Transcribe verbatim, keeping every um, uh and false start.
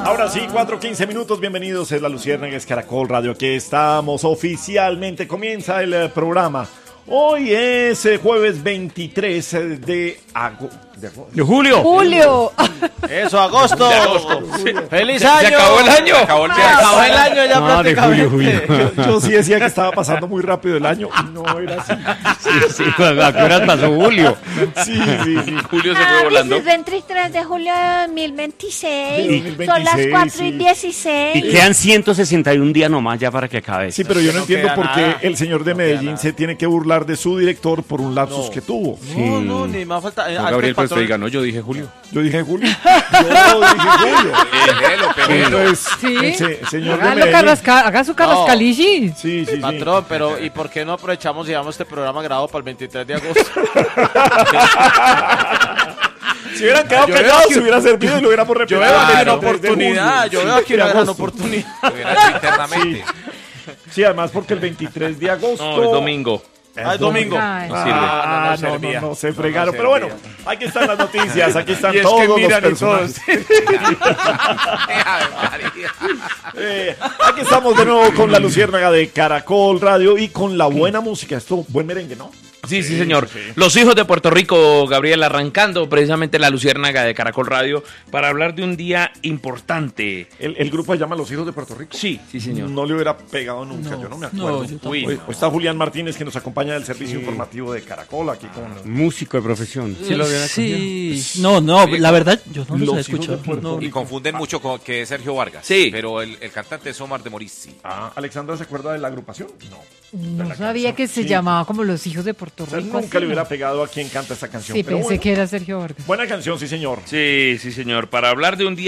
Ahora sí, cuatro quince minutos, bienvenidos, es La Luciérnaga, es Caracol Radio, aquí estamos, oficialmente comienza el eh, programa. Hoy es eh, jueves veintitrés de agosto. ¿De, de julio? Julio. Eso, agosto. De agosto. Sí. ¡Feliz año! Se acabó el año. Se acabó el, se acabó el año ya no, prácticamente. De julio, julio. Yo, yo sí decía que estaba pasando muy rápido el año y no era así. Sí, sí, ¿a qué horas pasó julio? Sí, sí, sí. Julio se fue volando. Es el veintitrés de julio de dos mil veintiséis. dos mil veintiséis Son las cuatro sí. y dieciséis. Y quedan ciento sesenta y un días nomás ya para que acabe. Sí, pero yo no, no entiendo por qué nada. el señor de no Medellín se tiene que burlar de su director por un lapsus no. que tuvo. Sí. No, no, ni más falta. Eh, no, Gabriel, pero usted diga, no, yo dije julio. Yo dije julio. Yo dije julio. Pejelo, pejelo. Entonces, Sí. el se- señor de Hágalo Medellín. Carrasca, haga su Carrascaligi. Sí, sí, sí. Patrón, pero ¿y por qué no aprovechamos y llevamos este programa grabado para el veintitrés de agosto? Si hubieran quedado Yo veo callados, aquí- se hubiera servido y lo hubiéramos Yo repetido. veo aquí una Claro, oportunidad, desde yo julio. veo aquí Sí, una de gran agosto. oportunidad. Lo hubiera hecho internamente. Sí, además porque el veintitrés de agosto... No, es domingo. Ah, es domingo. Ay. No sirve. Ah, no, no, servía. no, se No, fregaron. no Pero bueno, servía. aquí están las noticias, aquí están Y es todos que los miran y personajes. Ave María. Eh, aquí estamos de nuevo con La Luciérnaga de Caracol Radio y con la buena música. Esto, buen merengue, ¿no? Sí, sí, señor. Los hijos de Puerto Rico, Gabriel, arrancando precisamente La Luciérnaga de Caracol Radio para hablar de un día importante. El, el grupo se llama Los Hijos de Puerto Rico. Sí, sí, señor. No le hubiera pegado nunca, yo no me acuerdo. No, yo tampoco. Uy, Hoy, no. hoy está Julián Martínez que nos acompaña del servicio informativo de Caracol aquí con Músico de profesión. Sí, no, no, la verdad, yo no los, Los he hijos de escuchado. Puerto No. Y confunden mucho con que es Sergio Vargas. Sí. Pero el, el cantante es Omar de Morissi. Ah, ¿Alexandra se acuerda de la agrupación? No. No sabía que se Sí. llamaba como Los Hijos de Puerto O sea, Rico. nunca así, le hubiera ¿no? pegado a quien canta esta canción. Sí, pero pensé bueno, que era Sergio Vargas. buena canción, sí, señor. Sí, sí, señor. Para hablar de un día